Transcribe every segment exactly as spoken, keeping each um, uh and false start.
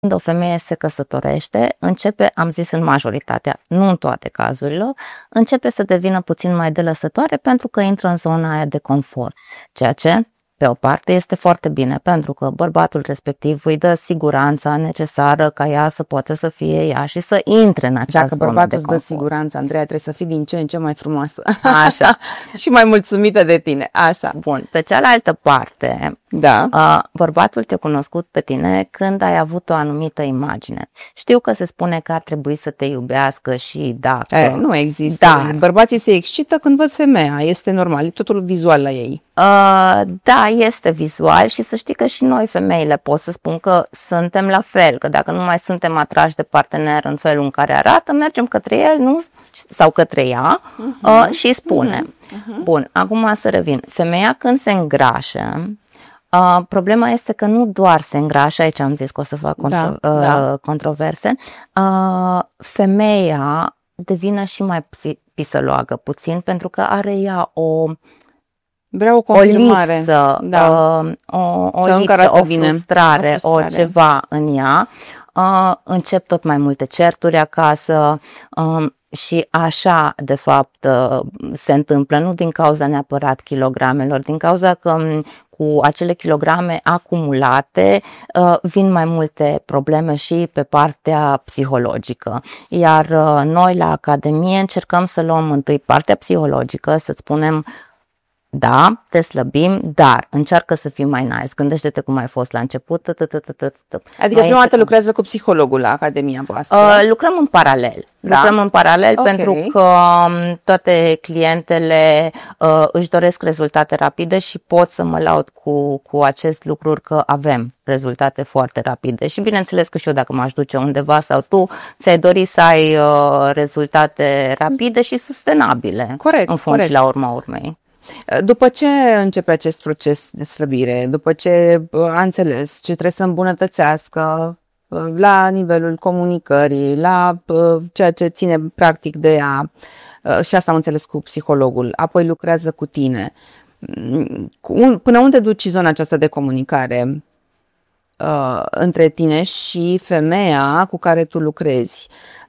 Când o femeie se căsătorește, începe, am zis în majoritatea, nu în toate cazurile, începe să devină puțin mai delăsătoare pentru că intră în zona aia de confort, ceea ce pe o parte este foarte bine, pentru că bărbatul respectiv îi dă siguranța necesară ca ea să poată să fie ea și să intre în acea Dacă zonă bărbatul de îți dă confort. siguranța, Andreea, trebuie să fii din ce în ce mai frumoasă. Așa. Și mai mulțumită de tine. Așa. Bun, pe cealaltă parte, Da. Uh, bărbatul te-a cunoscut pe tine când ai avut o anumită imagine. Știu că se spune că ar trebui să te iubească și dacă... E, nu există. Dar, Bărbații se excită când văd femeia. Este normal. E totul vizual la ei. uh, da, este vizual și să știi că și noi femeile pot să spun că suntem la fel, că dacă nu mai suntem atrași de partener în felul în care arată, mergem către el, nu? Sau către ea uh-huh. uh, și îi spunem. Uh-huh. Bun, acum să revin. Femeia când se îngrașă, Uh, problema este că nu doar se îngrașă, aici am zis că o să fac contro- da, uh, da. controverse, uh, femeia devine și mai pisăloagă puțin pentru că are ea o, Vreau o o confirmare. lipsă, Da. uh, o, o, Sau lipsă încă o, bine. frustrare, o frustrare, o ceva în ea, uh, încep tot mai multe certuri acasă, uh, și așa, de fapt, se întâmplă, nu din cauza neapărat kilogramelor, din cauza că cu acele kilograme acumulate vin mai multe probleme și pe partea psihologică. Iar noi la Academie încercăm să luăm întâi partea psihologică, să-ți spunem: da, te slăbim, dar încearcă să fii mai nice. Gândește-te cum ai fost la început. Adică prima dată lucrează cu psihologul la Academia voastră? Uh, lucrăm în paralel. Da? Lucrăm în paralel Okay. pentru că toate clientele uh, își doresc rezultate rapide și pot să mă laud cu, cu acest lucru că avem rezultate foarte rapide. Și bineînțeles că și eu dacă m-aș duce undeva sau tu ți-ai dori să ai uh, rezultate rapide și sustenabile. Corect, în fond corect. și la urma urmei. După ce începe acest proces de slăbire, după ce a înțeles ce trebuie să îmbunătățească la nivelul comunicării, la ceea ce ține practic de ea, și asta am înțeles cu psihologul, apoi lucrează cu tine, până unde duci zona aceasta de comunicare uh, între tine și femeia cu care tu lucrezi?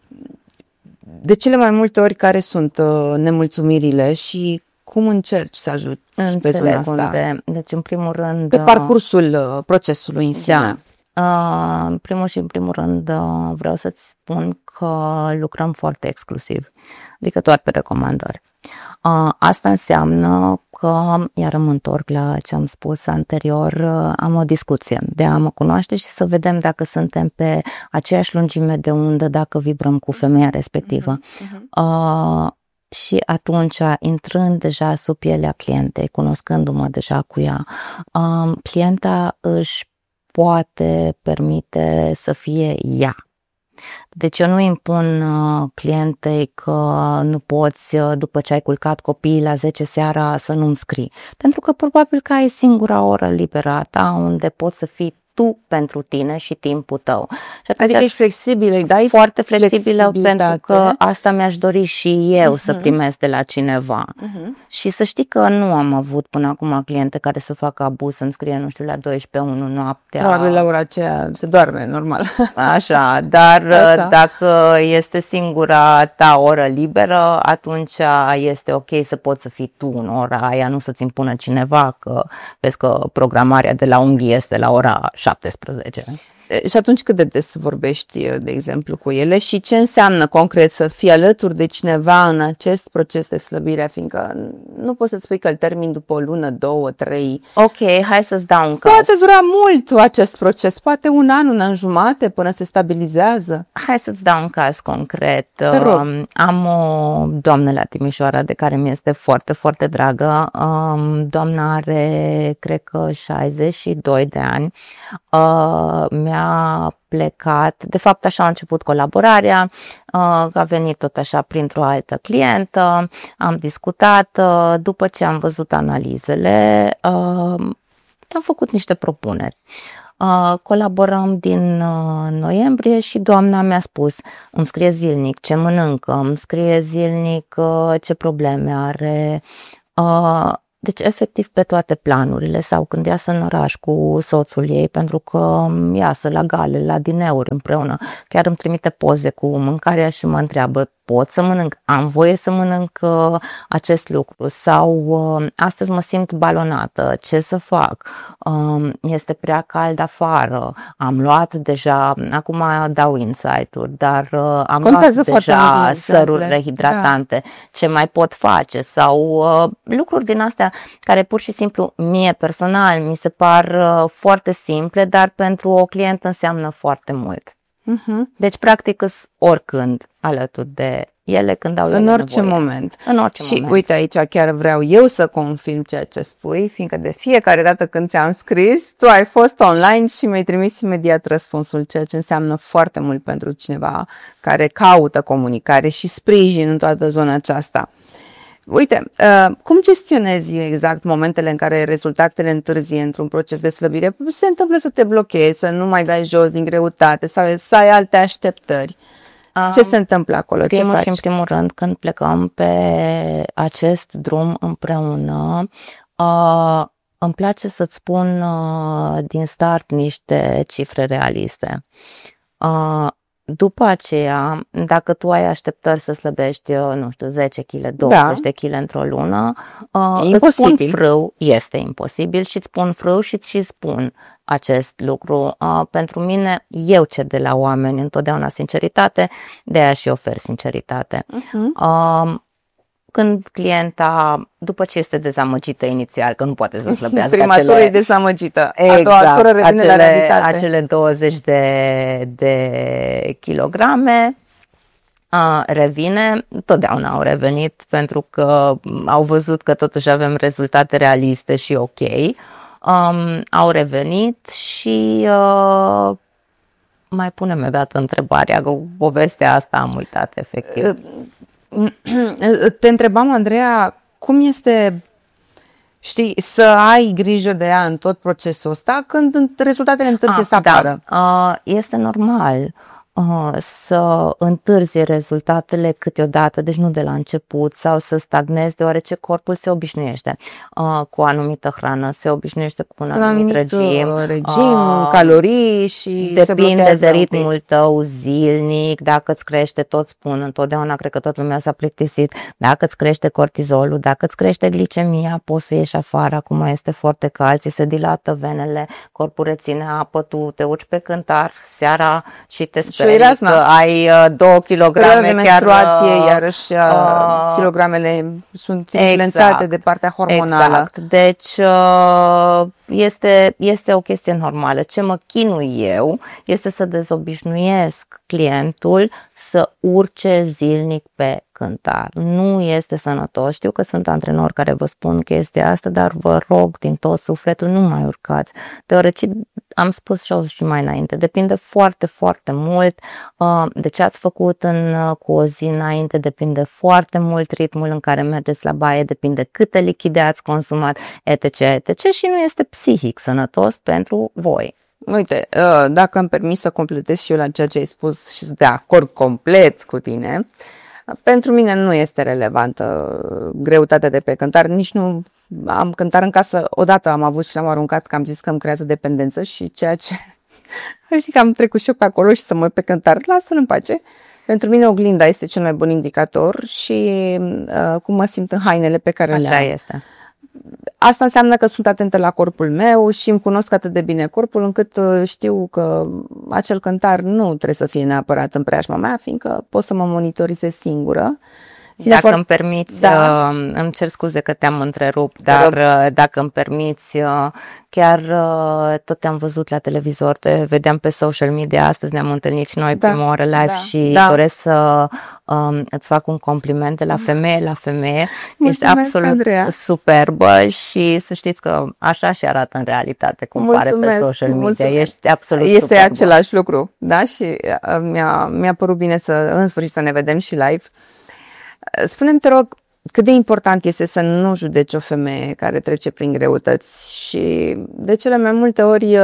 De cele mai multe ori, care sunt uh, nemulțumirile și cum încerci să ajuți pe zona asta? Unde. Deci, în primul rând... Pe parcursul uh, procesului în sine. Da. Uh, în primul și în primul rând uh, vreau să-ți spun că lucrăm foarte exclusiv, adică doar pe recomandări. Uh, asta înseamnă că, iar mă întorc la ce am spus anterior, uh, am o discuție de a mă cunoaște și să vedem dacă suntem pe aceeași lungime de undă, dacă vibrăm cu femeia respectivă. Uh-huh. Uh, Și atunci, intrând deja sub pielea clientei, cunoscându-mă deja cu ea, uh, clienta își poate permite să fie ea. Deci eu nu impun uh, clientei că nu poți, uh, după ce ai culcat copiii la zece seara, să nu-mi scrii. Pentru că probabil că ai singura oră liberă a ta unde poți să fii tu pentru tine și timpul tău. Și adică ești flexibilă, îi dai foarte flexibilă, pentru că asta mi-aș dori și eu uh-huh. să primesc de la cineva. Uh-huh. Și să știi că nu am avut până acum cliente care să facă abuz, să-mi scrie, nu știu, la douăsprezece unu noaptea. Probabil la ora aceea se doarme, normal. Așa, dar Așa. dacă este singura ta oră liberă, atunci este ok să poți să fii tu în ora aia, nu să-ți impună cineva, că vezi că programarea de la unghii este la ora șaptesprezece. Și atunci cât de des vorbești, de exemplu, cu ele și ce înseamnă concret să fii alături de cineva în acest proces de slăbire, fiindcă nu poți să-ți spui că îl termin după o lună, două, trei. Ok, hai să-ți dau un caz. Poate dura mult acest proces, poate un an, un an jumate până se stabilizează. Hai să-ți dau un caz concret. Te rog. Am o doamnă la Timișoara de care mi este foarte, foarte dragă. Doamna are, cred că, șaizeci și doi de ani. Mi-a plecat, de fapt așa a început colaborarea, a venit tot așa printr-o altă clientă, am discutat, după ce am văzut analizele, am făcut niște propuneri. Colaborăm din noiembrie și doamna mi-a spus: îmi scrie zilnic ce mănâncă, îmi scrie zilnic ce probleme are. Deci, efectiv, pe toate planurile, sau când iasă în oraș cu soțul ei, pentru că iasă la gale, la dineuri împreună, chiar îmi trimite poze cu mâncarea și mă întreabă, pot să mănânc, am voie să mănânc uh, acest lucru, sau uh, astăzi mă simt balonată, ce să fac, uh, este prea cald afară, am luat deja, acum dau insight-uri, dar uh, am Contează luat deja mult, săruri exemple. rehidratante, da. Ce mai pot face, sau uh, lucruri din astea care pur și simplu mie personal mi se par uh, foarte simple, dar pentru o clientă înseamnă foarte mult. Uh-huh. Deci, practic, îs oricând alături de ele, când au ele În orice nevoie. moment. În orice și moment. uite, aici chiar vreau eu să confirm ceea ce spui, fiindcă de fiecare dată când ți-am scris, tu ai fost online și mi-ai trimis imediat răspunsul, ceea ce înseamnă foarte mult pentru cineva care caută comunicare și sprijin în toată zona aceasta. Uite, uh, cum gestionezi exact momentele în care rezultatele întârzie într-un proces de slăbire? Se întâmplă să te blochezi, să nu mai dai jos din greutate sau să ai alte așteptări. Ce se întâmplă acolo? Primul Ce faci? și în primul rând, când plecăm pe acest drum împreună, uh, îmi place să-ți spun uh, din start niște cifre realiste. Uh, După aceea, dacă tu ai așteptări să slăbești, nu știu, zece kilograme, douăzeci da. de kilograme într-o lună, uh, îți spun frâu, este imposibil și îți spun frâu și îți și spun acest lucru. Uh, pentru mine, eu cer de la oameni întotdeauna sinceritate, de aia și ofer sinceritate. Uh-huh. Uh, Când clienta, după ce este dezamăgită inițial, că nu poate să slăbească Prima acele... tură e dezamăgită, exact, a doua tură revine acele, la realitate. Acele douăzeci de, de kilograme a, revine, totdeauna au revenit pentru că au văzut că totuși avem rezultate realiste și ok. Um, au revenit și uh, mai punem o dată întrebarea, că povestea asta am uitat efectiv. Te întrebam, Andreea, cum este, știi, să ai grijă de ea în tot procesul ăsta când rezultatele întârzie să apară? Da. Este normal să întârzie rezultatele câteodată, deci nu de la început, sau să stagnezi, deoarece corpul se obișnuiește uh, cu o anumită hrană, se obișnuiește cu un anumit, anumit regim, regim uh, calorii și depinde de ritmul tău zilnic, dacă îți crește, tot spun, întotdeauna cred că toată lumea s-a plictisit, dacă îți crește cortizolul, dacă îți crește glicemia, poți să ieși afară, acum este foarte cald, ți se dilată venele, corpul reține apă, tu te urci pe cântar seara și te speri că ai două kilograme de menstruație, chiar, iarăși uh, kilogramele sunt influențate exact, de partea hormonală. Exact. Deci uh, este, este o chestie normală. Ce mă chinui eu este să dezobișnuiesc clientul să urce zilnic pe cântar. Nu este sănătos. Știu că sunt antrenori care vă spun chestia asta, dar vă rog din tot sufletul, nu mai urcați. Deoarece am spus și și mai înainte, depinde foarte, foarte mult uh, de ce ați făcut în, uh, cu o zi înainte, depinde foarte mult ritmul în care mergeți la baie, depinde câte lichide ați consumat, etc, etc și nu este psihic sănătos pentru voi. Uite, uh, dacă îmi permis să completez și eu la ceea ce ai spus și sunt de acord complet cu tine, pentru mine nu este relevantă greutatea de pe cântar, nici nu am cântar în casă, odată am avut și l-am aruncat că am zis că îmi creează dependență și ceea ce, știi că am trecut și eu pe acolo și să mă uit pe cântar, lasă-l în pace. Pentru mine oglinda este cel mai bun indicator și uh, cum mă simt în hainele pe care le am. Așa este. Asta înseamnă că sunt atentă la corpul meu și îmi cunosc atât de bine corpul încât știu că acel cântar nu trebuie să fie neapărat în preajma mea, fiindcă pot să mă monitorizez singură. Ține dacă îmi permiți, da. uh, îmi cer scuze că te-am întrerupt, dar uh, dacă îmi permiți, uh, chiar uh, tot te-am văzut la televizor, te vedeam pe social media, astăzi ne-am întâlnit și noi da. prima oară live da. și da. doresc să uh, îți fac un compliment de la femeie la femeie. Ești absolut Andreea. superbă și să știți că așa și arată în realitate, cum Mulțumesc. pare pe social media. Mulțumesc. Ești absolut Este superbă. același lucru, da? Și uh, mi-a, mi-a părut bine să, în sfârșit, să ne vedem și live. Spune-mi, te rog, cât de important este să nu judeci o femeie care trece prin greutăți și de cele mai multe ori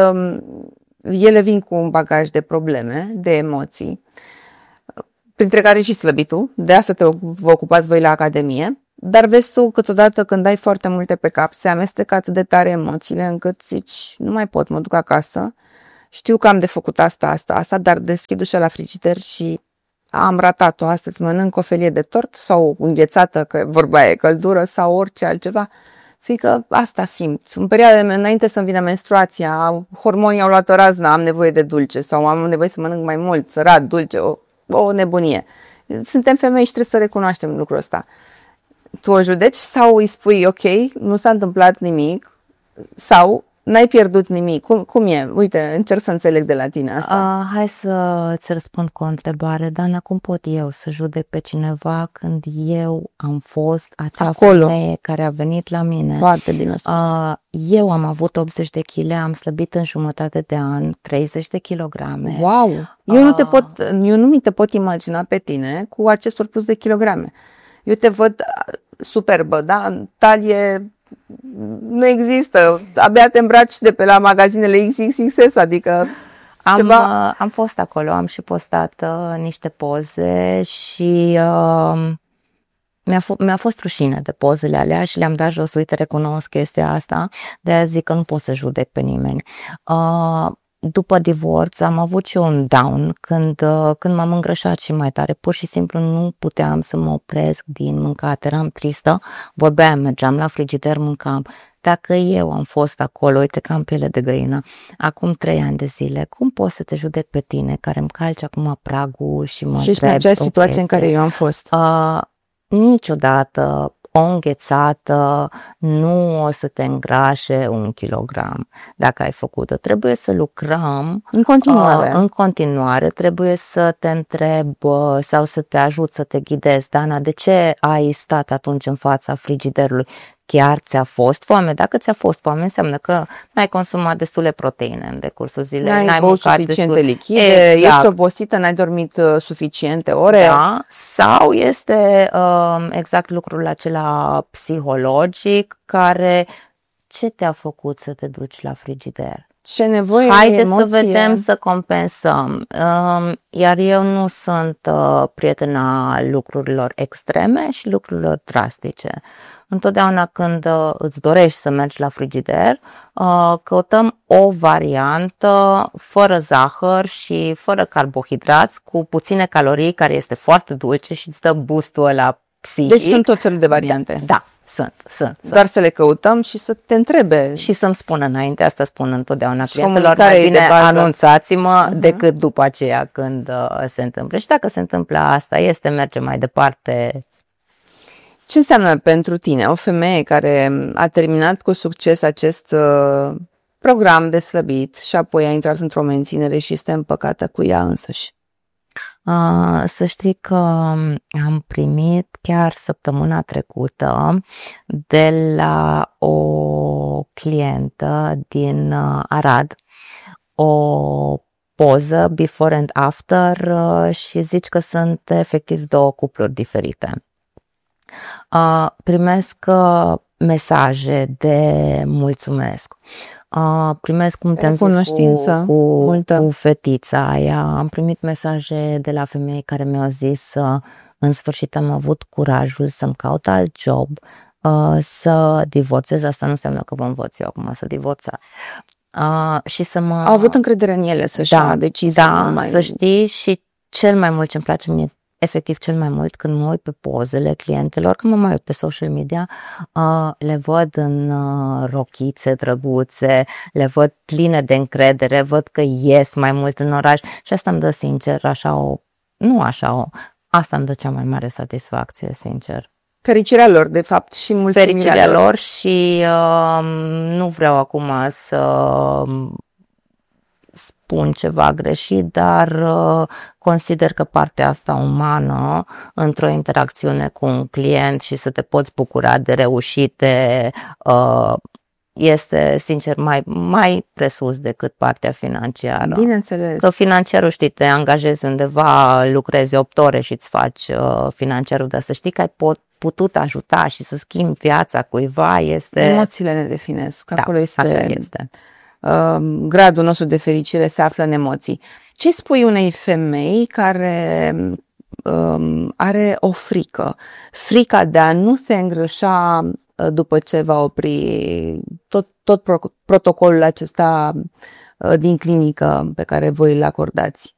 ele vin cu un bagaj de probleme, de emoții, printre care și slăbitul, de asta te vă ocupați voi la Academie. Dar vezi tu, câteodată când ai foarte multe pe cap, se amestecă atât de tare emoțiile încât zici, nu mai pot, mă duc acasă, știu că am de făcut asta, asta, asta, dar deschid ușa la frigider și am ratat-o astăzi, mănânc o felie de tort sau înghețată, că vorba e căldură, sau orice altceva, fiindcă asta simt. În perioada înainte să-mi vină menstruația, hormonii au luat o raznă, am nevoie de dulce sau am nevoie să mănânc mai mult, sărat, dulce, o, o nebunie. Suntem femei și trebuie să recunoaștem lucrul ăsta. Tu o judeci sau îi spui, ok, nu s-a întâmplat nimic sau n-ai pierdut nimic? Cum, cum e? Uite, încerc să înțeleg de la tine asta. Uh, hai să îți răspund cu o întrebare. Dana, cum pot eu să judec pe cineva când eu am fost acea Acolo. femeie care a venit la mine? Foarte bine spus. Uh, eu am avut optzeci de kilograme, am slăbit în jumătate de an treizeci de kilograme. Wow! Eu nu, te pot, eu nu mi te pot imagina pe tine cu acest surplus de kilograme. Eu te văd superbă, da? Talie nu există. Abia te îmbraci de pe la magazinele X X X S, adică am, ceva... am fost acolo, am și postat uh, niște poze și uh, mi-a, f- mi-a fost rușine de pozele alea și le-am dat jos. Uite, recunosc chestia asta, de-aia zic că nu pot să judec pe nimeni. Uh, După divorț am avut și un down când, când m-am îngrășat și mai tare. Pur și simplu nu puteam să mă opresc din mâncat. Eram tristă, vorbeam, mergeam la frigider, mâncam. Dacă eu am fost acolo, uite că am piele de găină, acum trei ani de zile, cum pot să te judec pe tine care îmi calci acum pragul și mă și întreb? Și în acea situație în care eu am fost? Uh, niciodată o înghețată nu o să te îngrașe un kilogram dacă ai făcut-o. Trebuie să lucrăm în continuare. Uh, în continuare. Trebuie să te întreb uh, sau să te ajut să te ghidezi. Dana, de ce ai stat atunci în fața frigiderului? Chiar ți-a fost foame? Dacă ți-a fost foame, înseamnă că n-ai consumat destule proteine în decursul zilei, n-ai, n-ai băut suficiente lichide, exact. Ești obosită, n-ai dormit uh, suficiente ore. Da, sau este uh, exact lucrul acela psihologic care ce te-a făcut să te duci la frigider? Ce nevoie Haide emoție. să vedem, să compensăm. Uh, iar eu nu sunt uh, prietena lucrurilor extreme și lucrurilor drastice. Întotdeauna când uh, îți dorești să mergi la frigider, uh, căutăm o variantă fără zahăr și fără carbohidrați, cu puține calorii, care este foarte dulce și îți dă boost-ul ăla psihic. Deci sunt tot felul de variante. Da, sunt, sunt. sunt. Doar să le căutăm și să te întrebe. Și să-mi spună înainte, asta spun întotdeauna și clientelor, mai bine anunțați-mă uh-huh. decât după aceea când uh, se întâmplă. Și dacă se întâmplă asta, este, merge mai departe. Ce înseamnă pentru tine o femeie care a terminat cu succes acest uh, program de slăbit și apoi a intrat într-o menținere și este împăcată cu ea însăși? Uh, să știi că am primit chiar săptămâna trecută de la o clientă din uh, Arad o poză before and after uh, și zici că sunt efectiv două cupluri diferite. Uh, primesc uh, mesaje de mulțumesc. Uh, primesc, cum te-am zis, cu, cu, cu fetița aia. Am primit mesaje de la femei care mi-au zis uh, în sfârșit am avut curajul să-mi caut alt job, uh, să divorțez. Asta nu înseamnă că vă învăț eu acum să divorța. Uh, și să mă... Au avut încredere în ele să-și da, ia decizia. Da, mai... să știi, și cel mai mult ce-mi place mie, efectiv cel mai mult, când mă uit pe pozele clientelor, când mă mai uit pe social media, uh, le văd în uh, rochițe drăguțe, le văd pline de încredere, văd că ies mai mult în oraș și asta îmi dă, sincer, așa o, nu așa o, asta îmi dă cea mai mare satisfacție, sincer. Fericirea lor, de fapt, și mulțumirea Fericirea lor. lor și uh, nu vreau acum să spun ceva greșit, dar uh, consider că partea asta umană într-o interacțiune cu un client și să te poți bucura de reușite uh, este, sincer, mai, mai presus decât partea financiară. Bineînțeles. Că financiarul, știi, te angajezi undeva, lucrezi opt ore și îți faci uh, financiarul, dar să știi că ai pot, putut ajuta și să schimbi viața cuiva este... Emoțiile ne definesc. Da, acolo este... așa este. Uh, gradul nostru de fericire se află în emoții. Ce spui unei femei care um, are o frică. Frica de a nu se îngrășa uh, după ce va opri tot, tot pro- protocolul acesta uh, din clinică pe care voi îl acordați.